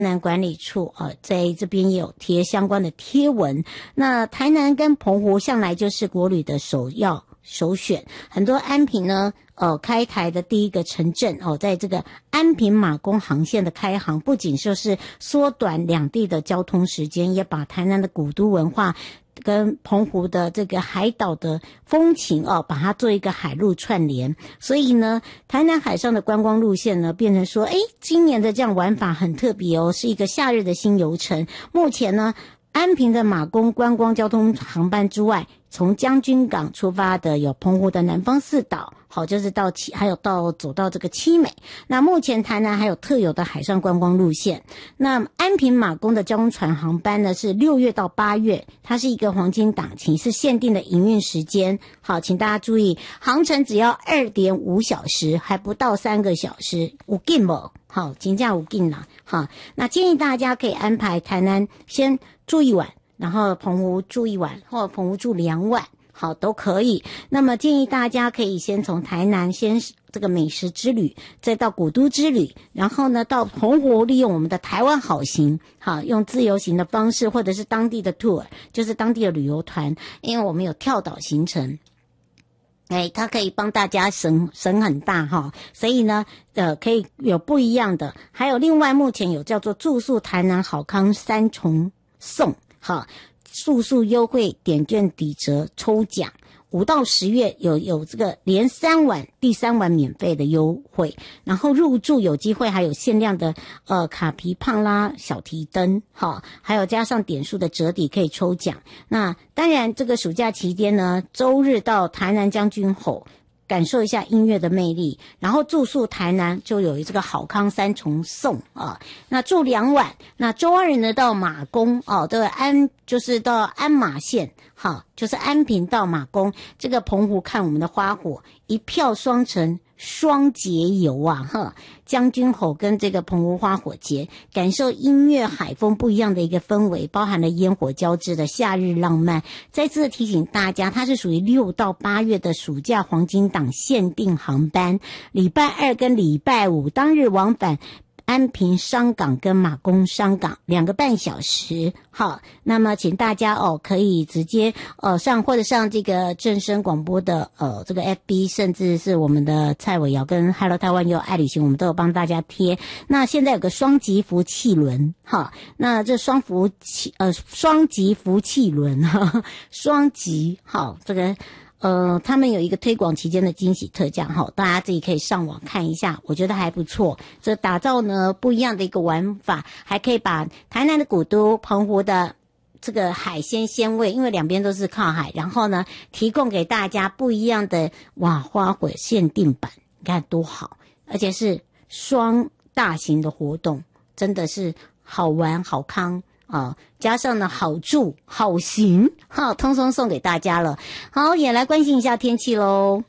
南管理处在这边也有贴相关的贴文。那台南跟澎湖向来就是国旅的首选，很多安平呢开台的第一个城镇在这个安平马公航线的开航，不仅就是缩短两地的交通时间，也把台南的古都文化跟澎湖的这个海岛的风情把它做一个海陆串联。所以呢，台南海上的观光路线呢，变成说今年的这样玩法很特别是一个夏日的新游程。目前呢，安平的马公观光交通航班之外，从将军港出发的有澎湖的南方四岛，就是还有走到这个七美。那目前台南还有特有的海上观光路线。那安平马公的交通船航班呢是6月到8月，它是一个黄金档期，是限定的营运时间。好，请大家注意，航程只要 2.5 小时，还不到3个小时，有紧不？好，真的有紧啦。好，那建议大家可以安排台南先住1晚，然后澎湖住1晚，或澎湖住2晚，好，都可以。那么建议大家可以先从台南先这个美食之旅，再到古都之旅，然后呢到澎湖利用我们的台湾好行，好，用自由行的方式，或者是当地的 tour， 就是当地的旅游团，因为我们有跳岛行程。它可以帮大家省很大所以呢可以有不一样的。还有另外目前有叫做住宿台南好康3重送，住宿优惠点券抵折抽奖，5到10月有这个连3晚第3晚免费的优惠，然后入住有机会还有限量的卡皮胖啦小提灯，还有加上点数的折抵可以抽奖。那当然这个暑假期间呢，周日到台南将军吼感受一下音乐的魅力，然后住宿台南就有这个好康3重送那住2晚，那周二呢到马公就是到鞍马县，就是安平到马公，这个澎湖看我们的花火，一票双城双节游将军吼跟这个澎湖花火节，感受音乐海风不一样的一个氛围，包含了烟火交织的夏日浪漫。再次提醒大家，它是属于6到8月的暑假黄金档限定航班，礼拜2跟礼拜5当日往返安平商港跟马公商港2个半小时。好，那么请大家可以直接或者上这个正声广播的这个 FB， 甚至是我们的蔡伟尧跟 Hello 台湾有爱旅行，我们都有帮大家贴。那现在有个双级福气轮，那这双级福气轮双级，好，这个他们有一个推广期间的惊喜特价大家自己可以上网看一下，我觉得还不错。这打造呢不一样的一个玩法，还可以把台南的古都澎湖的这个海鲜鲜味，因为两边都是靠海，然后呢提供给大家不一样的花火限定版，你看多好，而且是双大型的活动，真的是好玩好康加上呢好住好行，通通送给大家了。好，也来关心一下天气咯。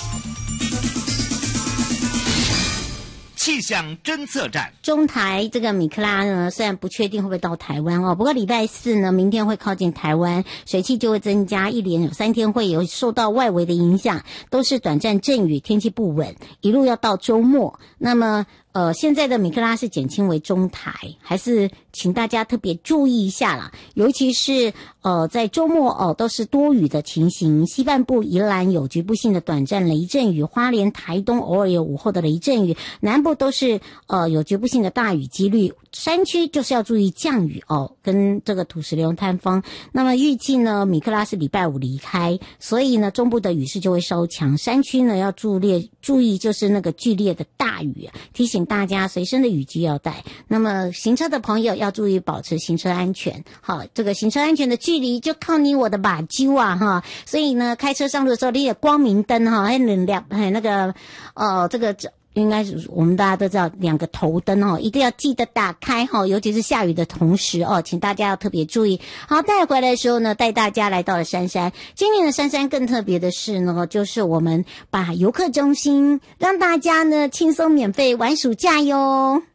气象侦测站， 中台这个米克拉呢，虽然不确定会不会到台湾不过礼拜4呢，明天会靠近台湾，水汽就会增加，一连有3天会有受到外围的影响，都是短暂阵雨，天气不稳，一路要到周末。那么现在的米克拉是减轻为中台，还是请大家特别注意一下啦，尤其是在周末都是多雨的情形，西半部宜兰有局部性的短暂雷阵雨，花莲台东偶尔有午后的雷阵雨，南部都是有局部性的大雨几率，山区就是要注意降雨跟这个土石流坍风。那么预计呢米克拉是礼拜5离开，所以呢中部的雨势就会稍强，山区呢要注意就是那个剧烈的大雨，提醒大家随身的雨具要带。那么行车的朋友要注意保持行车安全，好，这个行车安全的距离就靠你我的把揪所以呢开车上路的时候你也光明灯还那个这个应该是我们大家都知道2个头灯一定要记得打开尤其是下雨的同时请大家要特别注意。好，带回来的时候呢，带大家来到了杉杉。今年的杉杉更特别的是呢，就是我们把游客中心让大家呢轻松免费玩暑假哟。